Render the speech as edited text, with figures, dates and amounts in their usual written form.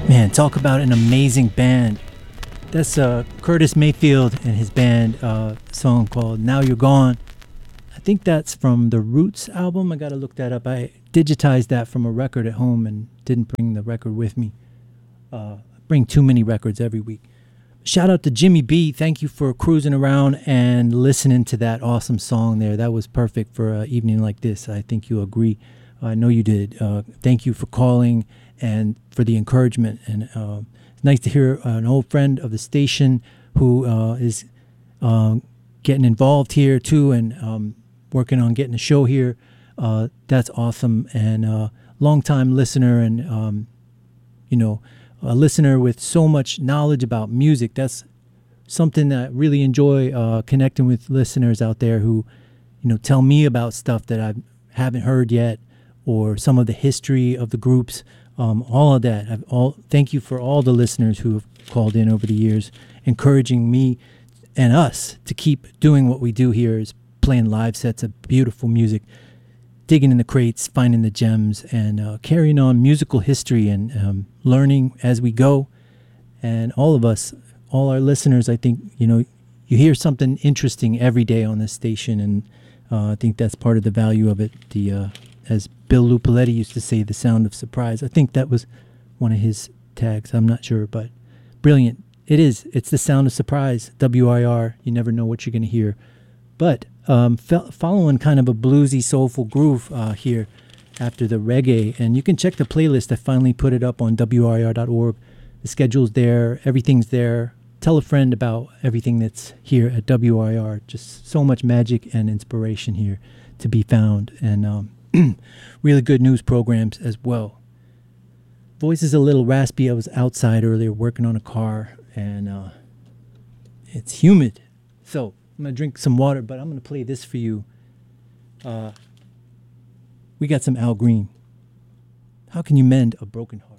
Man, talk about an amazing band. That's Curtis Mayfield and his band song called Now You're Gone. I think that's from the Roots album. I got to look that up. I digitized that from a record at home and didn't bring the record with me. I bring too many records every week. Shout out to Jimmy B. Thank you for cruising around and listening to that awesome song there. That was perfect for an evening like this. I think you'll agree. I know you did. Thank you for calling and for the encouragement. And it's nice to hear an old friend of the station who is getting involved here too and working on getting a show here. That's awesome. And longtime listener and, a listener with so much knowledge about music. That's something that I really enjoy, connecting with listeners out there who, tell me about stuff that I haven't heard yet, or some of the history of the groups, all of that. Thank you for all the listeners who have called in over the years, encouraging me and us to keep doing what we do here, is playing live sets of beautiful music, digging in the crates, finding the gems, and carrying on musical history and learning as we go. And all of us, all our listeners, I think, you hear something interesting every day on this station, and I think that's part of the value of it. As Bill Lupoletti used to say, the sound of surprise. I think that was one of his tags. I'm not sure, but brilliant. It is. It's the sound of surprise. WIR. You never know what you're going to hear. But following kind of a bluesy, soulful groove here after the reggae. And you can check the playlist. I finally put it up on WIR.org. The schedule's there. Everything's there. Tell a friend about everything that's here at WIR. Just so much magic and inspiration here to be found. And really good news programs as well. Voice is a little raspy. I was outside earlier working on a car, and it's humid. So I'm going to drink some water, but I'm going to play this for you. We got some Al Green. How can you mend a broken heart?